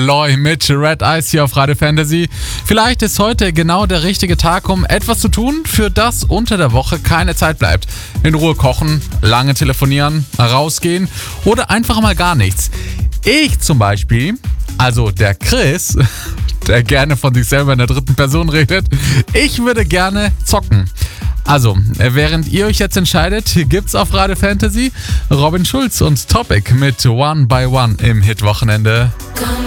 Loy mit Red Eyes hier auf Radio Fantasy. Vielleicht ist heute genau der richtige Tag, um etwas zu tun, für das unter der Woche keine Zeit bleibt. In Ruhe kochen, lange telefonieren, rausgehen oder einfach mal gar nichts. Ich zum Beispiel, also der Chris, der gerne von sich selber in der dritten Person redet, ich würde gerne zocken. Also, während ihr euch jetzt entscheidet, gibt's auf Radio Fantasy Robin Schulz und Topic mit One by One im Hitwochenende.